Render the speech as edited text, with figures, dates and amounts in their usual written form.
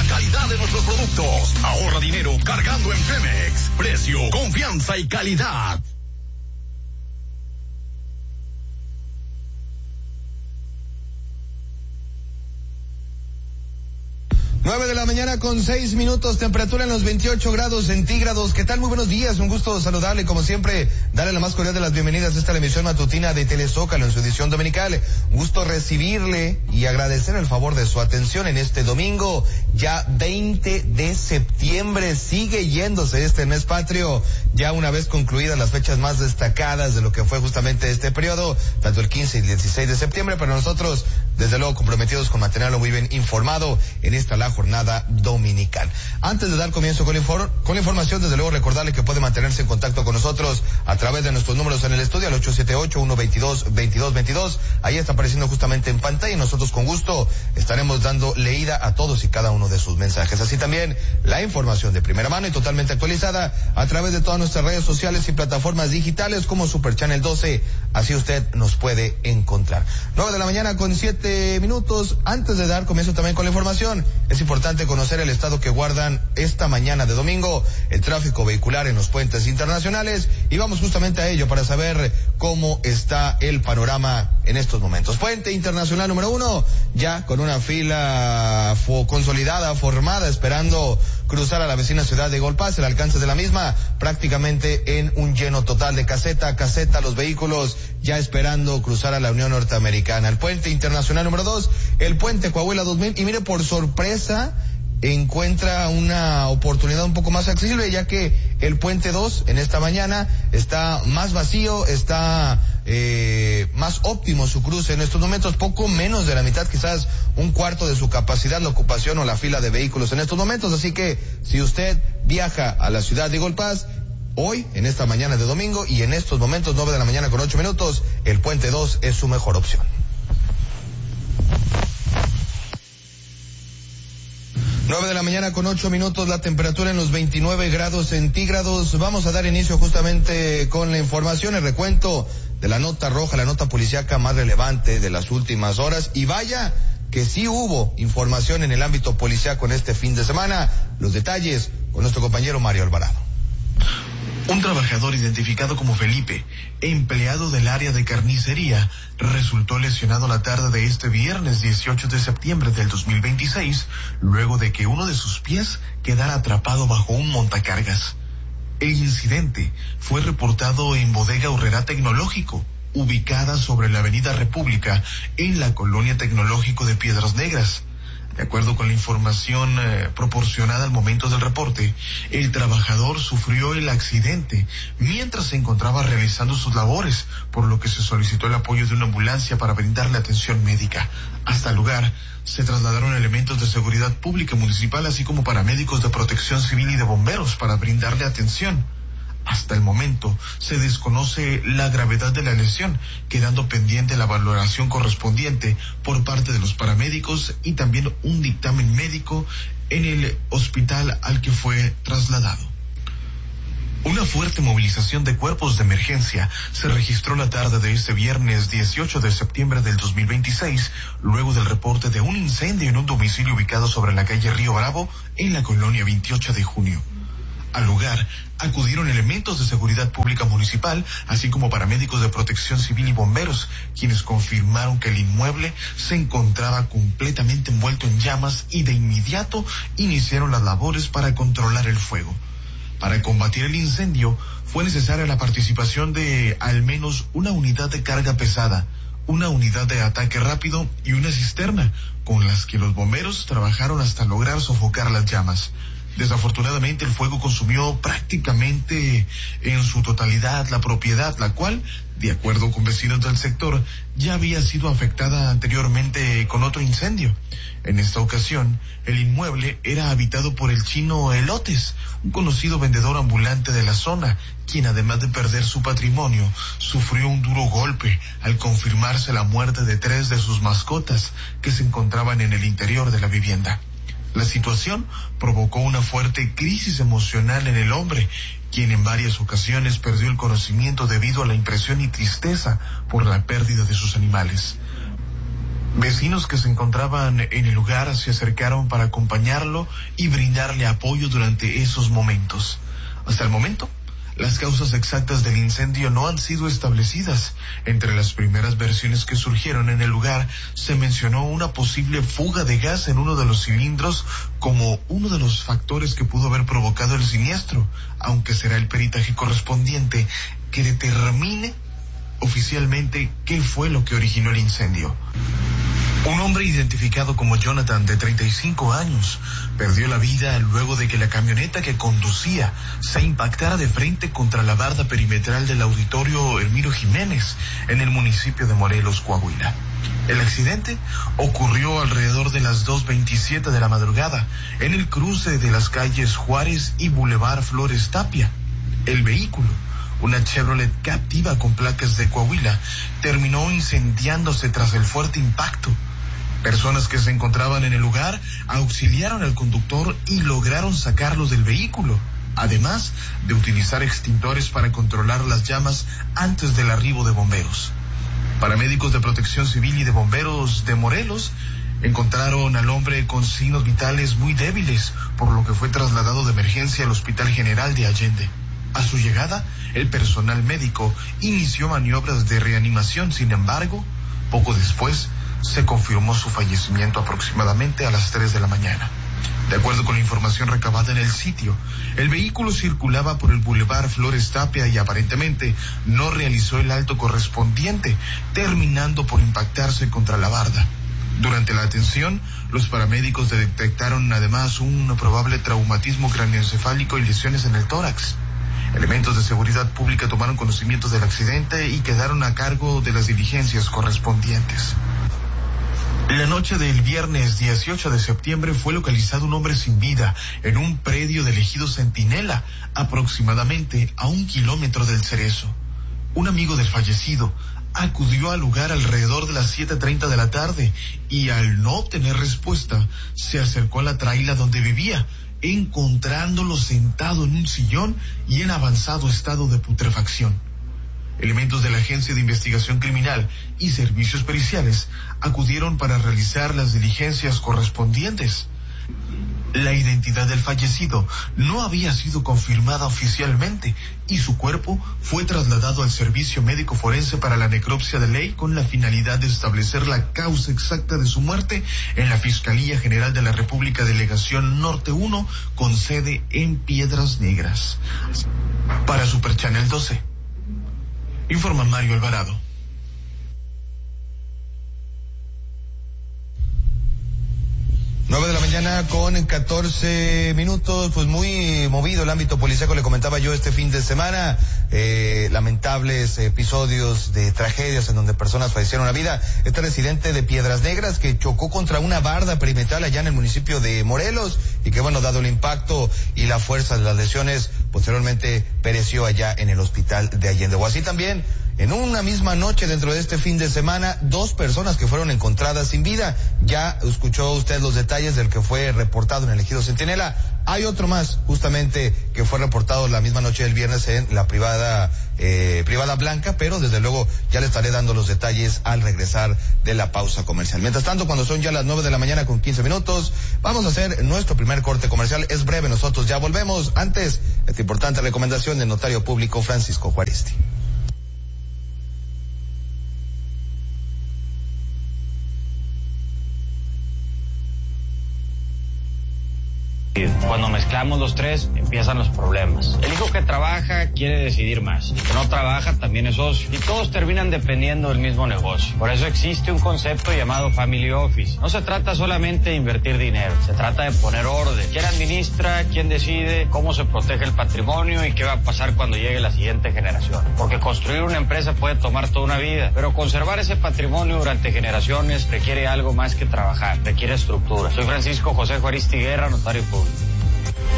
calidad de nuestros productos. Ahorra dinero cargando en Pemex. Precio, confianza y calidad. Nueve de la mañana con 6 minutos, temperatura en los 28 grados centígrados. ¿Qué tal? Muy buenos días, un gusto saludarle, como siempre, darle la más cordial de las bienvenidas a esta emisión matutina de Telezócalo en su edición dominical. Gusto recibirle y agradecer el favor de su atención en este domingo, ya 20 de septiembre, sigue yéndose este mes patrio, ya una vez concluidas las fechas más destacadas de lo que fue justamente este periodo, tanto el 15 y el 16 de septiembre, pero nosotros, desde luego, comprometidos con mantenerlo muy bien informado en esta la jornada dominical. Antes de dar comienzo con la información, desde luego recordarle que puede mantenerse en contacto con nosotros a través de nuestros números en el estudio al 878-122-2222. Ahí está apareciendo justamente en pantalla y nosotros con gusto estaremos dando leída a todos y cada uno de sus mensajes. Así también la información de primera mano y totalmente actualizada a través de todas nuestras redes sociales y plataformas digitales como Super Channel 12. Así usted nos puede encontrar. 9 de la mañana con 7 minutos. Antes de dar comienzo también con la información, es importante conocer el estado que guardan esta mañana de domingo el tráfico vehicular en los puentes internacionales y vamos justamente a ello para saber cómo está el panorama en estos momentos. Puente Internacional número 1, ya con una fila consolidada, formada, esperando cruzar a la vecina ciudad de Golpaz, el alcance de la misma prácticamente en un lleno total de caseta a caseta, los vehículos ya esperando cruzar a la Unión Norteamericana. El Puente Internacional número 2, el Puente Coahuila 2000, y mire, por sorpresa encuentra una oportunidad un poco más accesible, ya que el Puente 2 en esta mañana está más vacío, está más óptimo su cruce en estos momentos, poco menos de la mitad, quizás un cuarto de su capacidad, la ocupación o la fila de vehículos en estos momentos. Así que si usted viaja a la ciudad de Golpaz hoy, en esta mañana de domingo y en estos momentos, 9 de la mañana con 8 minutos, el Puente 2 es su mejor opción. 9 de la mañana con 8 minutos, la temperatura en los 29 grados centígrados. Vamos a dar inicio justamente con la información, el recuento de la nota roja, la nota policíaca más relevante de las últimas horas. Y vaya que sí hubo información en el ámbito policíaco en este fin de semana. Los detalles con nuestro compañero Mario Alvarado. Un trabajador identificado como Felipe, empleado del área de carnicería, resultó lesionado la tarde de este viernes 18 de septiembre del 2026, luego de que uno de sus pies quedara atrapado bajo un montacargas. El incidente fue reportado en Bodega Aurrerá Tecnológico, ubicada sobre la Avenida República, en la Colonia Tecnológico de Piedras Negras. De acuerdo con la información proporcionada al momento del reporte, el trabajador sufrió el accidente mientras se encontraba realizando sus labores, por lo que se solicitó el apoyo de una ambulancia para brindarle atención médica. Hasta el lugar se trasladaron elementos de seguridad pública municipal, así como paramédicos de protección civil y de bomberos para brindarle atención. Hasta el momento se desconoce la gravedad de la lesión, quedando pendiente la valoración correspondiente por parte de los paramédicos y también un dictamen médico en el hospital al que fue trasladado. Una fuerte movilización de cuerpos de emergencia se registró la tarde de este viernes 18 de septiembre del 2026, luego del reporte de un incendio en un domicilio ubicado sobre la calle Río Bravo, en la colonia 28 de junio. Al lugar acudieron elementos de seguridad pública municipal, así como paramédicos de protección civil y bomberos, quienes confirmaron que el inmueble se encontraba completamente envuelto en llamas y de inmediato iniciaron las labores para controlar el fuego. Para combatir el incendio fue necesaria la participación de al menos una unidad de carga pesada, una unidad de ataque rápido y una cisterna, con las que los bomberos trabajaron hasta lograr sofocar las llamas. Desafortunadamente, el fuego consumió prácticamente en su totalidad la propiedad, la cual, de acuerdo con vecinos del sector, ya había sido afectada anteriormente con otro incendio. En esta ocasión, el inmueble era habitado por el chino Elotes, un conocido vendedor ambulante de la zona, quien además de perder su patrimonio, sufrió un duro golpe al confirmarse la muerte de 3 de sus mascotas que se encontraban en el interior de la vivienda. La situación provocó una fuerte crisis emocional en el hombre, quien en varias ocasiones perdió el conocimiento debido a la impresión y tristeza por la pérdida de sus animales. Vecinos que se encontraban en el lugar se acercaron para acompañarlo y brindarle apoyo durante esos momentos. Hasta el momento, las causas exactas del incendio no han sido establecidas. Entre las primeras versiones que surgieron en el lugar, se mencionó una posible fuga de gas en uno de los cilindros como uno de los factores que pudo haber provocado el siniestro, aunque será el peritaje correspondiente que determine oficialmente qué fue lo que originó el incendio. Un hombre identificado como Jonathan, de 35 años, perdió la vida luego de que la camioneta que conducía se impactara de frente contra la barda perimetral del auditorio Hermiro Jiménez, en el municipio de Morelos, Coahuila. El accidente ocurrió alrededor de las 2:27 de la madrugada, en el cruce de las calles Juárez y Boulevard Flores Tapia. El vehículo, una Chevrolet Captiva con placas de Coahuila, terminó incendiándose tras el fuerte impacto. Personas que se encontraban en el lugar auxiliaron al conductor y lograron sacarlo del vehículo, además de utilizar extintores para controlar las llamas antes del arribo de bomberos. Paramédicos de Protección Civil y de Bomberos de Morelos encontraron al hombre con signos vitales muy débiles, por lo que fue trasladado de emergencia al Hospital General de Allende. A su llegada, el personal médico inició maniobras de reanimación. Sin embargo, poco después se confirmó su fallecimiento aproximadamente a las 3 de la mañana. De acuerdo con la información recabada en el sitio, el vehículo circulaba por el Boulevard Flores Tapia y aparentemente no realizó el alto correspondiente, terminando por impactarse contra la barda. Durante la atención, los paramédicos detectaron además un probable traumatismo craneoencefálico y lesiones en el tórax. Elementos de seguridad pública tomaron conocimiento del accidente y quedaron a cargo de las diligencias correspondientes. La noche del viernes 18 de septiembre fue localizado un hombre sin vida en un predio del ejido Centinela, aproximadamente a 1 kilómetro del Cerezo. Un amigo del fallecido acudió al lugar alrededor de las 7:30 de la tarde y al no obtener respuesta, se acercó a la traila donde vivía, encontrándolo sentado en un sillón y en avanzado estado de putrefacción. Elementos de la Agencia de Investigación Criminal y Servicios Periciales acudieron para realizar las diligencias correspondientes. La identidad del fallecido no había sido confirmada oficialmente y su cuerpo fue trasladado al Servicio Médico Forense para la necropsia de ley con la finalidad de establecer la causa exacta de su muerte en la Fiscalía General de la República, Delegación Norte 1, con sede en Piedras Negras. Para Super Channel 12, informa Mario Alvarado. 9 de la mañana con 14 minutos, pues muy movido el ámbito policíaco, le comentaba yo este fin de semana, lamentables episodios de tragedias en donde personas fallecieron la vida. Este residente de Piedras Negras que chocó contra una barda perimetral allá en el municipio de Morelos y que bueno, dado el impacto y la fuerza de las lesiones, posteriormente pereció allá en el hospital de Allende. O así también, en una misma noche dentro de este fin de semana, 2 personas que fueron encontradas sin vida. Ya escuchó usted los detalles del que fue reportado en el ejido Centinela. Hay otro más, justamente, que fue reportado la misma noche del viernes en la privada Blanca, pero desde luego ya le estaré dando los detalles al regresar de la pausa comercial. Mientras tanto, cuando son ya las 9 de la mañana con 15 minutos, vamos a hacer nuestro primer corte comercial. Es breve, nosotros ya volvemos. Antes, esta importante recomendación del notario público Francisco Juaristi. Cuando mezclamos los tres, empiezan los problemas. El hijo que trabaja quiere decidir más. El que no trabaja también es socio. Y todos terminan dependiendo del mismo negocio. Por eso existe un concepto llamado Family Office. No se trata solamente de invertir dinero. Se trata de poner orden. ¿Quién administra? ¿Quién decide? ¿Cómo se protege el patrimonio? ¿Y qué va a pasar cuando llegue la siguiente generación? Porque construir una empresa puede tomar toda una vida. Pero conservar ese patrimonio durante generaciones requiere algo más que trabajar. Requiere estructura. Soy Francisco José Juaristi Guerra, notario público.